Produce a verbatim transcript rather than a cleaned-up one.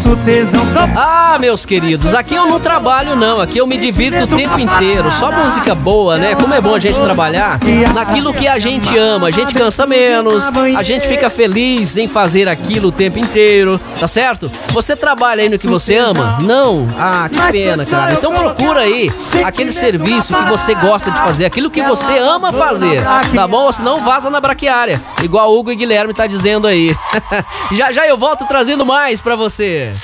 nosso tesão top. Ah, meus queridos, aqui eu não trabalho não, aqui eu me divirto o tempo inteiro, só música boa, né? Como é bom a gente trabalhar naquilo que a gente ama, a gente cansa menos, a gente fica feliz em fazer aquilo o tempo inteiro, tá certo? Você trabalha aí no que você ama? Não? Ah, que pena, cara. Então procura aí aquele serviço que você gosta de fazer, aquilo que você ama fazer, tá bom? Ou senão vaza na braquiária, igual o Hugo e Guilherme tá dizendo aí. Já já eu volto trazendo mais pra você.